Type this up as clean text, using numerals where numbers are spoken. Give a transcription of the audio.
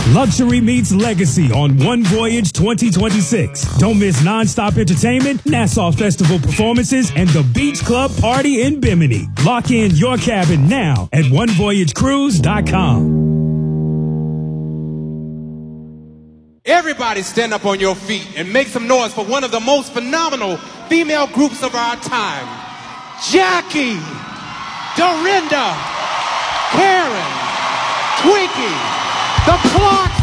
Luxury meets legacy on One Voyage 2026. Don't miss non-stop entertainment, Nassau Festival performances, and the Beach Club Party in Bimini. Lock in your cabin now at onevoyagecruise.com. Everybody stand up on your feet and make some noise for one of the most phenomenal female groups of our time. Jackie, Dorinda, Karen, Twinkie, the Clark